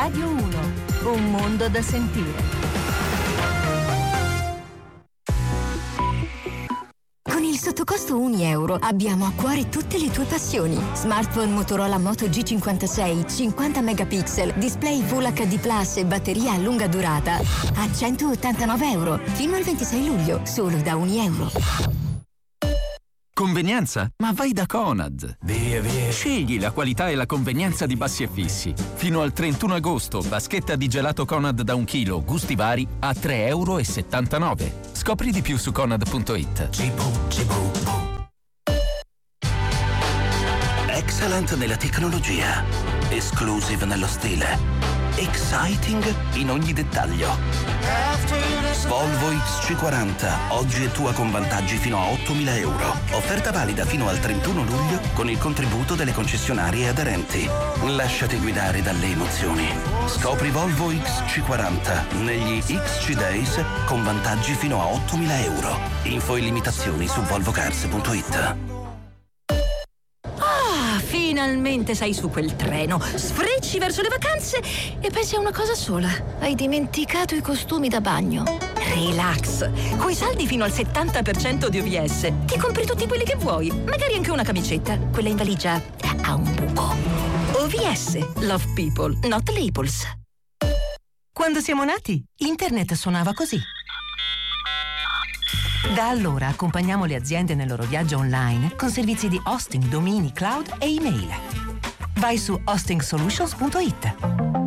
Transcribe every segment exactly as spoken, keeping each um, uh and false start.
Radio uno, un mondo da sentire. Con il sottocosto un euro abbiamo a cuore tutte le tue passioni. Smartphone Motorola Moto G cinquantasei, cinquanta megapixel, display Full acca di Plus e batteria a lunga durata a centottantanove euro fino al ventisei luglio, solo da un euro. Convenienza? Ma vai da Conad. Via, via. Scegli la qualità e la convenienza di Bassi e Fissi. Fino al trentuno agosto, vaschetta di gelato Conad da un chilo, gusti vari, a tre e settantanove euro. Scopri di più su conad punto it. Excellent nella tecnologia, exclusive nello stile, exciting in ogni dettaglio. Volvo X C quaranta, oggi è tua con vantaggi fino a ottomila euro. Offerta valida fino al trentuno luglio con il contributo delle concessionarie aderenti. Lasciati guidare dalle emozioni. Scopri Volvo X C quaranta negli X C Days con vantaggi fino a ottomila euro. Info e limitazioni su volvo cars punto it. Finalmente sei su quel treno, sfrecci verso le vacanze e pensi a una cosa sola. Hai dimenticato i costumi da bagno. Relax, coi saldi fino al settanta per cento di O V S ti compri tutti quelli che vuoi, magari anche una camicetta. Quella in valigia ha un buco. O V S, love people, not labels. Quando siamo nati, internet suonava così. Da allora accompagniamo le aziende nel loro viaggio online con servizi di hosting, domini, cloud e email. Vai su hosting solutions punto it.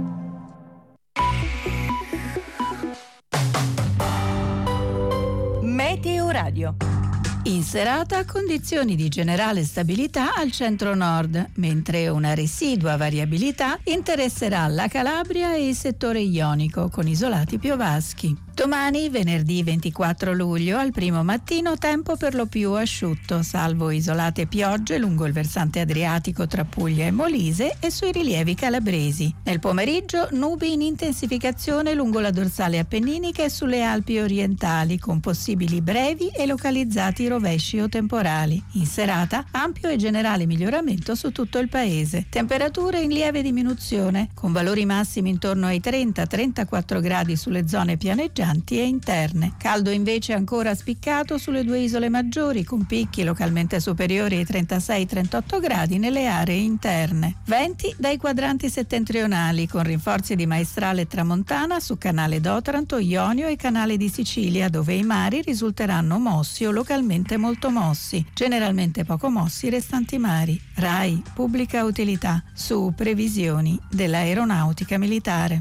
Meteo Radio. In serata condizioni di generale stabilità al centro-nord, mentre una residua variabilità interesserà la Calabria e il settore ionico, con isolati piovaschi. Domani, venerdì ventiquattro luglio, al primo mattino tempo per lo più asciutto, salvo isolate piogge lungo il versante adriatico tra Puglia e Molise e sui rilievi calabresi. Nel pomeriggio nubi in intensificazione lungo la dorsale appenninica e sulle Alpi orientali, con possibili brevi e localizzati rovesci o temporali. In serata, ampio e generale miglioramento su tutto il paese. Temperature in lieve diminuzione, con valori massimi intorno ai trenta trentaquattro gradi sulle zone pianeggianti e interne. Caldo invece ancora spiccato sulle due isole maggiori, con picchi localmente superiori ai trentasei trentotto gradi nelle aree interne. Venti dai quadranti settentrionali, con rinforzi di maestrale tramontana su canale d'Otranto, Ionio e canale di Sicilia, dove i mari risulteranno mossi o localmente molto mossi, generalmente poco mossi i restanti mari. RAI, pubblica utilità, su previsioni dell'aeronautica militare.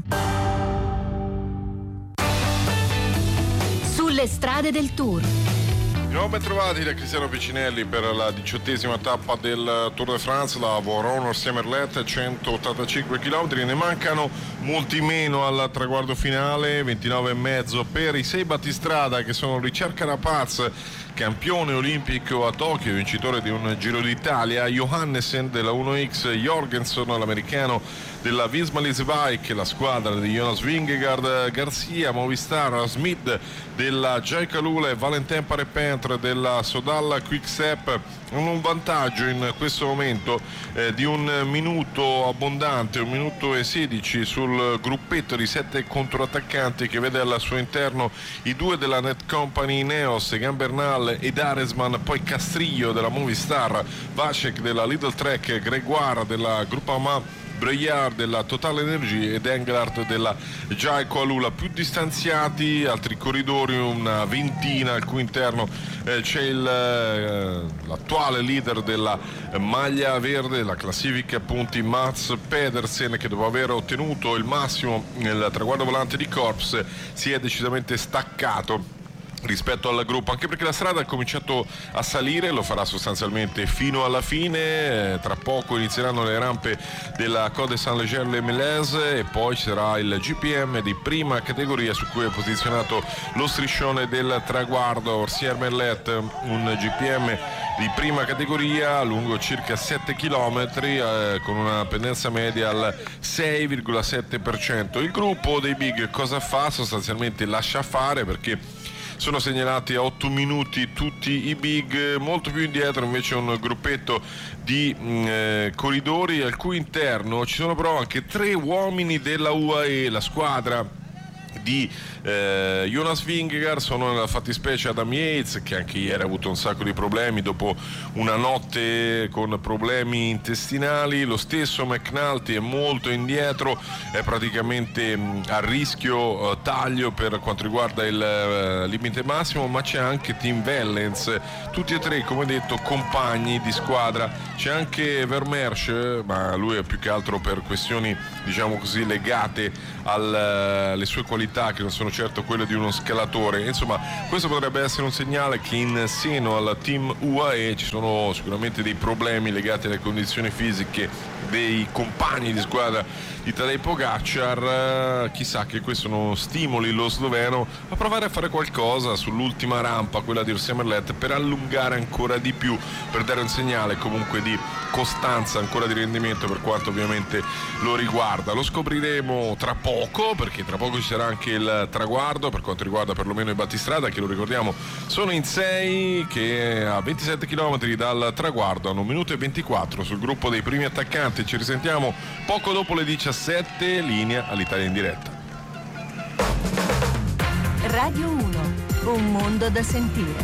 Sulle strade del Tour. Siamo ben trovati da Cristiano Piccinelli per la diciottesima tappa del Tour de France, la Voronezh-Merlet, centottantacinque chilometri, ne mancano molti meno al traguardo finale, ventinove e mezzo per i sei battistrada che sono Richard Carapaz, campione olimpico a Tokyo, vincitore di un Giro d'Italia, Johannessen della uno X, Jorgensen l'americano della Visma-Lease Bike, la squadra di Jonas Vingegaard, Garcia, Movistar, Smith della Jai Lula e Valentin Parepintre della Sodal Quick-Step. Un vantaggio in questo momento eh, di un minuto abbondante, un minuto e sedici sul gruppetto di sette controattaccanti che vede al suo interno i due della Net Company Ineos, Gambernal ed Aresman, poi Castrillo della Movistar, Vacek della Lidl Trek, Gregoire della Groupama, Breillard della Total Energy ed Engelhardt della Jai Alula. Più distanziati altri corridori, una ventina, al cui interno eh, c'è il, eh, l'attuale leader della maglia verde, la classifica punti Mats Pedersen, che dopo aver ottenuto il massimo nel traguardo volante di Corps si è decisamente staccato rispetto al gruppo, anche perché la strada ha cominciato a salire, lo farà sostanzialmente fino alla fine. Eh, tra poco inizieranno le rampe della Côte de Saint-Léger-les-Mélèzes e poi ci sarà il G P M di prima categoria su cui è posizionato lo striscione del traguardo. Orsières-Merlet, un G P M di prima categoria lungo circa sette chilometri, eh, con una pendenza media al sei virgola sette per cento. Il gruppo dei big cosa fa? Sostanzialmente lascia fare, perché sono segnalati a otto minuti tutti i big. Molto più indietro invece un gruppetto di mh, eh, corridori al cui interno ci sono però anche tre uomini della U A E, la squadra di eh, Jonas Vingegaard. Sono nella fattispecie Adam Yates, che anche ieri ha avuto un sacco di problemi dopo una notte con problemi intestinali. Lo stesso McNulty è molto indietro, è praticamente mh, a rischio eh, taglio per quanto riguarda il eh, limite massimo, ma c'è anche Tim Wellens, tutti e tre come detto compagni di squadra. C'è anche Vermeersch, ma lui è più che altro per questioni diciamo così legate al, alle sue qualità, che non sono certo quelle di uno scalatore. Insomma, questo potrebbe essere un segnale che in seno al team U A E ci sono sicuramente dei problemi legati alle condizioni fisiche dei compagni di squadra di Tadej Pogacar. Chissà che questo non stimoli lo sloveno a provare a fare qualcosa sull'ultima rampa, quella di Orsiamerlet, per allungare ancora di più, per dare un segnale comunque di costanza, ancora di rendimento per quanto ovviamente lo riguarda. Lo scopriremo tra poco, perché tra poco ci sarà anche il traguardo per quanto riguarda perlomeno i battistrada, che lo ricordiamo sono in sei, che a ventisette chilometri dal traguardo hanno un minuto e ventiquattro sul gruppo dei primi attaccanti. Ci risentiamo poco dopo le diciassette, linea all'Italia in diretta. Radio uno, un mondo da sentire.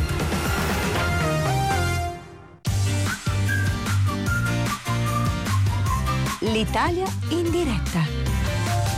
L'Italia in diretta.